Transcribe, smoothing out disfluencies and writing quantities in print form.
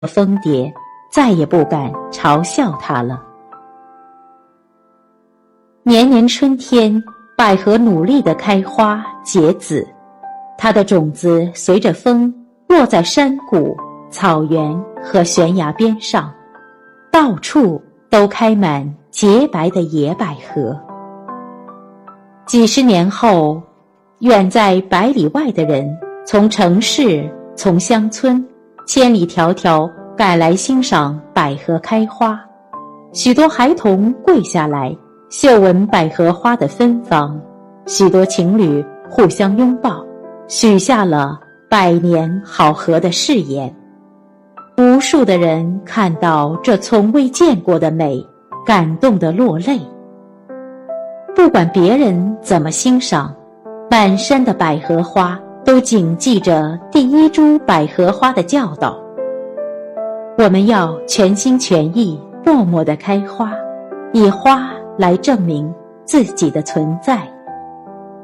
蜂蝶再也不敢嘲笑它了。年年春天，百合努力地开花结籽，它的种子随着风落在山谷、草原和悬崖边上，到处都开满洁白的野百合。几十年后，远在100里外的人，从城市、从乡村，千里迢迢赶来欣赏百合开花。许多孩童跪下来嗅闻百合花的芬芳，许多情侣互相拥抱，许下了100年好合的誓言。无数的人看到这从未见过的美，感动得落泪。不管别人怎么欣赏，满山的百合花都谨记着第一株百合花的教导。我们要全心全意默默地开花，以花来证明自己的存在。